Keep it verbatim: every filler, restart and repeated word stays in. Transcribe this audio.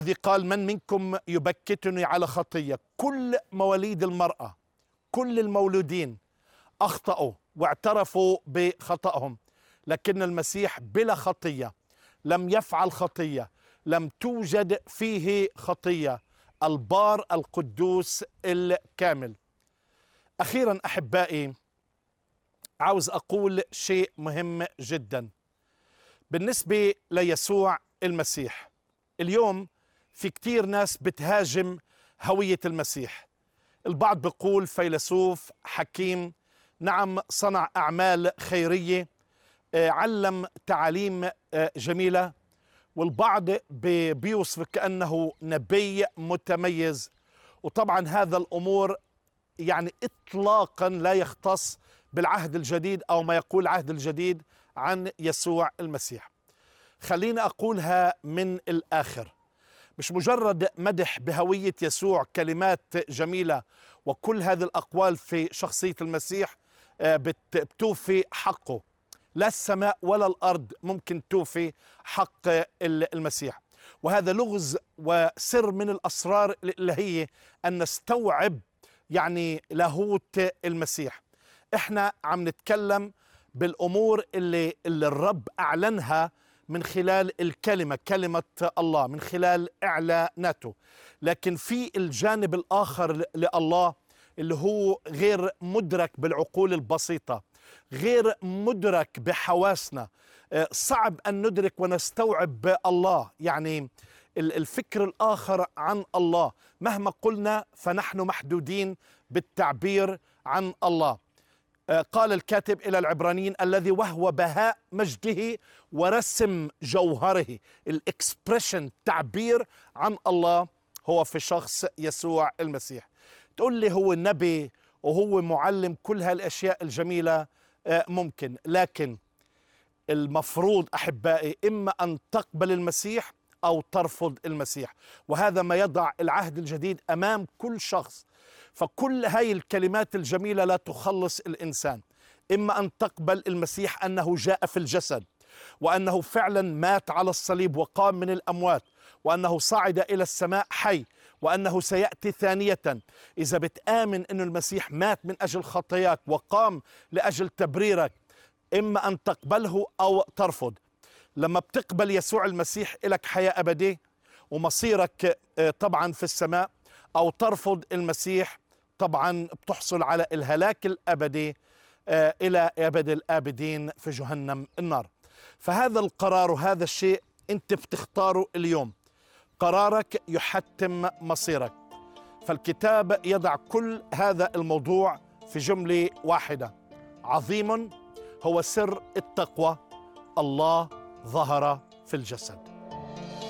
الذي قال: من منكم يبكتني على خطية؟ كل مواليد المرأة، كل المولودين أخطأوا واعترفوا بخطأهم، لكن المسيح بلا خطية، لم يفعل خطية، لم توجد فيه خطية، البار القدوس الكامل. أخيرا أحبائي، عاوز أقول شيء مهم جدا بالنسبة ليسوع المسيح. اليوم في كتير ناس بتهاجم هوية المسيح. البعض بيقول فيلسوف حكيم، نعم صنع أعمال خيرية، علم تعاليم جميلة، والبعض بيوصف كأنه نبي متميز. وطبعا هذا الأمور يعني إطلاقا لا يختص بالعهد الجديد أو ما يقول العهد الجديد عن يسوع المسيح. خليني أقولها من الآخر، مش مجرد مدح بهوية يسوع، كلمات جميلة وكل هذه الأقوال في شخصية المسيح بتوفي حقه. لا السماء ولا الأرض ممكن توفي حق المسيح. وهذا لغز وسر من الأسرار الإلهية أن نستوعب يعني لاهوت المسيح. احنا عم نتكلم بالأمور اللي, اللي الرب أعلنها من خلال الكلمة، كلمة الله، من خلال إعلاناته. لكن في الجانب الآخر لله اللي هو غير مدرك بالعقول البسيطة، غير مدرك بحواسنا، صعب أن ندرك ونستوعب الله. يعني الفكر الآخر عن الله مهما قلنا فنحن محدودين بالتعبير عن الله. قال الكاتب إلى العبرانيين: الذي وهو بهاء مجده ورسم جوهره. الإكسبريشن، تعبير عن الله، هو في شخص يسوع المسيح. تقول لي هو النبي وهو معلم، كل هالأشياء الجميلة ممكن، لكن المفروض أحبائي إما أن تقبل المسيح أو ترفض المسيح، وهذا ما يضع العهد الجديد أمام كل شخص. فكل هاي الكلمات الجميلة لا تخلص الإنسان. إما أن تقبل المسيح أنه جاء في الجسد، وأنه فعلا مات على الصليب وقام من الأموات، وأنه صعد إلى السماء حي، وأنه سيأتي ثانية. إذا بتآمن أن المسيح مات من أجل خطاياك وقام لأجل تبريرك، إما أن تقبله أو ترفض. لما بتقبل يسوع المسيح لك حياة أبدية ومصيرك طبعا في السماء، أو ترفض المسيح طبعا بتحصل على الهلاك الأبدي إلى أبد الآبدين في جهنم النار. فهذا القرار وهذا الشيء أنت بتختاره اليوم، قرارك يحتم مصيرك. فالكتاب يضع كل هذا الموضوع في جملة واحدة: عظيم هو سر التقوى، الله ظهر في الجسد.